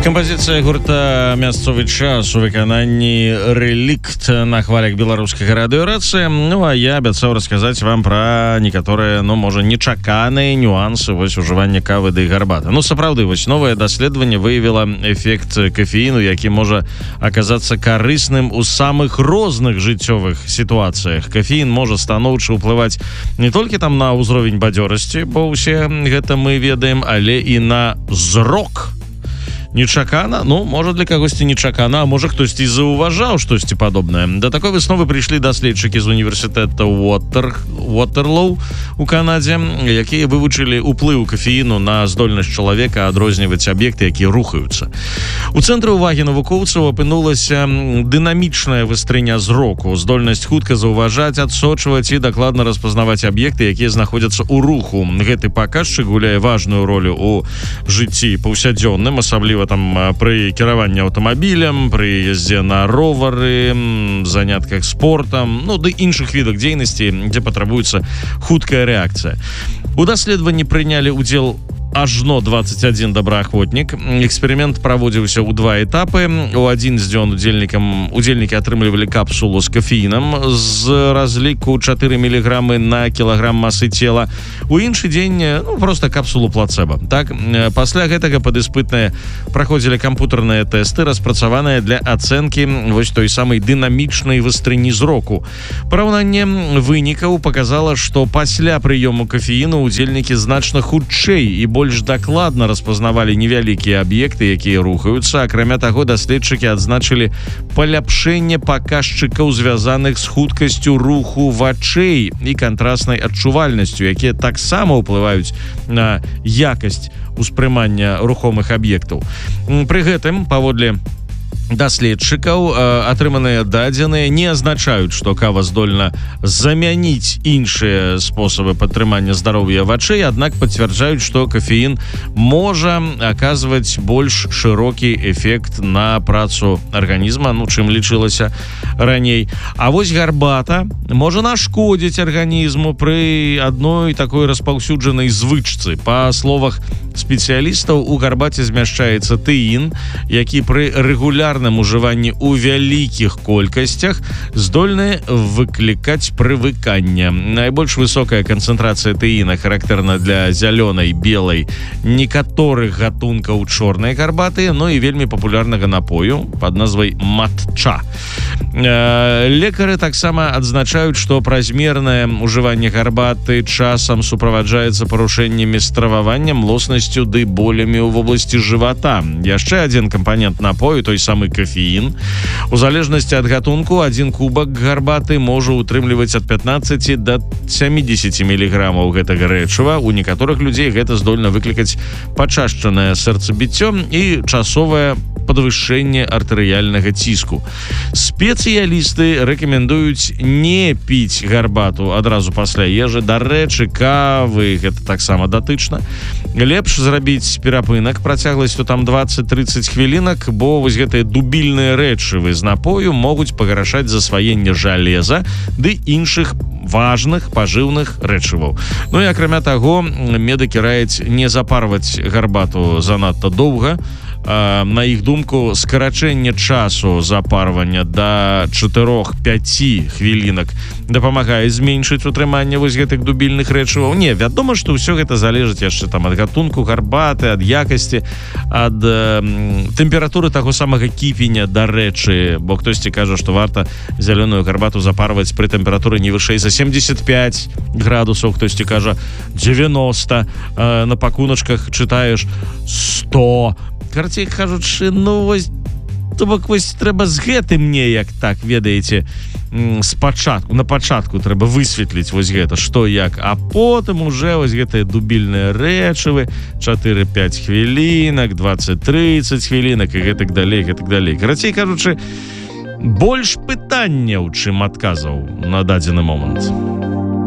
Кампазіцыя гурта «Мясцовы час» у выкананні «Рэлікт» на хвалях беларускага радыёрацыі. Ну, а я абяцаў расказаць вам пра некаторыя, можа, нечаканыя нюансы ужывання кавы ды гарбаты. Сапраўды, новае даследаванне выявіла эфект кафеіну, які можа аказацца карысным у самых розных жыццёвых сітуацыях. Кафеін можа станоўча ўплываць не толькі там на ўзровень бадзёрасці, бо ўсе гэта мы ведаем, але і на зрок. Нечакана, можа для кагосьці нечакана, а можа хтосьці заўважаў штосьці падобнае. Да такой высновы прыйшлі даследчыкі з універсітэта Уотерлоу у Канадзе, якія вывучылі ўплыў кафеіну на здольнасць чалавека адрозніваць аб'екты, якія рухаюцца. У цэнтры ўвагі навукоўцаў апынулася дынамічная выстрыня зроку, здольнасць хутка заўважаць, адсочваць і дакладна распазнаваць аб'екты, якія знаходзяцца ў руху. Гэты паказчык гуляе важную ролю ў жыцці паўсядзённым, асабліва пры кіраванні аўтамабілем, пры ездзе на ровары, занятках спортам, ды іншых відах дзейнасці, дзе патрабуецца хуткая рэакцыя. У даследаванні прынялі ўдзел ажно 21 добраахвотнік. Эксперымент праводзіўся ў два этапы. У адзін дзён удзельнікі атрымлівалі капсулу з кафеінам з разліку 4 мг на кілаграм масы цела. У іншы дзень проста капсулу плацэба. Так, пасля гэтага падыспытныя праходзілі кампутарныя тэсты, распрацаваныя для ацэнкі той самай дынамічнай выстрыні зроку. Параўнанне вынікаў паказала, што пасля прыёму кафеіну удзельнікі значна хутчэй і больш дакладна распазнавалі невялікія аб'екты, якія рухаюцца. Акрамя таго, даследчыкі адзначылі паляпшэнне паказчыкаў, звязаных з хуткасцю руху вачэй і кантраснай адчувальнасцю, якія таксама ўплываюць на якасць успрымання рухомых аб'ектаў. Пры гэтым, паводле даследчыкаў, атрыманыя дадзеныя не азначаюць, што кава здольна замяніць іншыя спосабы падтрымання здароўя вачэй, аднак пацвярджаюць, што кафеін можа аказваць больш шырокі эфект на працу арганізма, чым лічылася раней. А гарбата можа нашкодзіць арганізму пры адной такой распаўсюджанай звычцы. Па словах спецыялістаў, у гарбаце змяшчаецца тэін, які пры рэгулярным ужыванні ў вялікіх колькасцях здольны выклікаць прывыканне. Найбольш высокая канцэнтрацыя тэіна характэрна для зялёнай, белай, некаторых гатункаў чорнай гарбаты, і вельмі папулярнага напою пад назвай матча. Лекары таксама адзначаюць, што празмернае ўжыванне гарбаты часам суправаджаецца парушэннямі стрававання, млоснасцю ды болямі ў вобласці жывата. Яшчэ адзін кампанент напою, той самы кафеін. У залежнасці ад гатунку адзін кубак гарбаты можа утрымліваць ад 15 да 70 міліграмаў гэтага рэчыва. У некаторых людзей гэта здольна выклікаць пачашчанае сэрцабіццё і часовае падвышэнне артэрыяльнага ціску. Спецыялісты рэкамендуюць не піць гарбату адразу пасля ежы. Дарэчы, кавы гэта таксама датычна. Лепш зрабіць перапынак працягласцю 20-30 хвілінак, бо гэтыя дубільныя рэчывы з напою могуць пагарашаць засваенне жалеза ды іншых важных пажыўных рэчываў. І акрамя таго, медыкі раяць не запарваць гарбату занадта доўга. На іх думку, скарачэнне часу запарвання да 4-5 хвілінак дапамагае зменшыць утрыманне гэтых дубільных рэчываў. Не, вядома, што ўсё гэта залежыць яшчэ ад гатунку гарбаты, ад якасці, ад тэмпературы таго самага кіпеня, дарэчы, бо хтосьці кажа, што варта зялёную гарбату запарваць пры тэмпературы не вышэй за 75 градусаў, хтосьці кажа 90, на пакуначках чытаеш 100. Карцей кажучы, трэба з гэтым неяк так, ведаеце, на пачатку трэба высветліць гэта, што як, а потым уже гэтыя дубільныя рэчывы 4-5 хвілінак, 20-30 хвілінак і гэтак далей. Карацей кажучы, больш пытанняў, чым адказаў на дадзены момант.